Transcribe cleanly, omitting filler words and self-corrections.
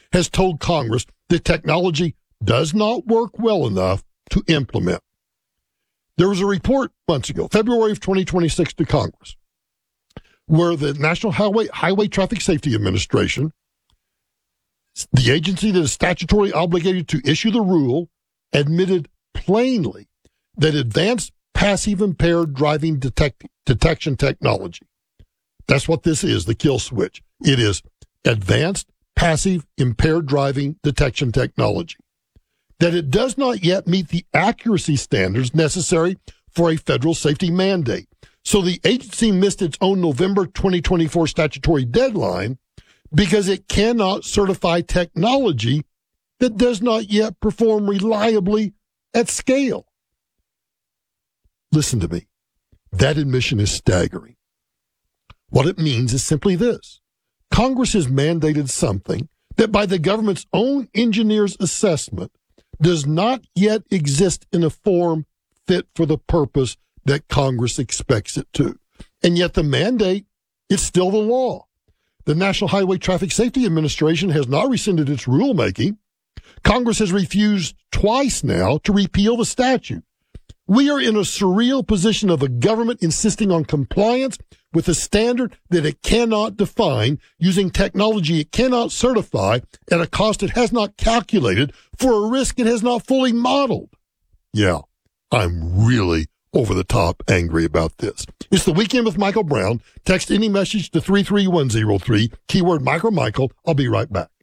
has told Congress that technology does not work well enough to implement. There was a report months ago, February of 2026, to Congress, where the National Highway Traffic Safety Administration, the agency that is statutorily obligated to issue the rule, admitted plainly that advanced passive impaired driving detection technology, that's what this is, the kill switch. It is advanced passive impaired driving detection technology, that it does not yet meet the accuracy standards necessary for a federal safety mandate. So the agency missed its own November 2024 statutory deadline because it cannot certify technology that does not yet perform reliably at scale. Listen to me. That admission is staggering. What it means is simply this. Congress has mandated something that by the government's own engineers' assessment does not yet exist in a form fit for the purpose that Congress expects it to. And yet the mandate is still the law. The National Highway Traffic Safety Administration has not rescinded its rulemaking. Congress has refused twice now to repeal the statute. We are in a surreal position of a government insisting on compliance with a standard that it cannot define, using technology it cannot certify at a cost it has not calculated for a risk it has not fully modeled. Yeah, I'm really over the top angry about this. It's the Weekend with Michael Brown. Text any message to 33103, keyword Micro Michael. I'll be right back.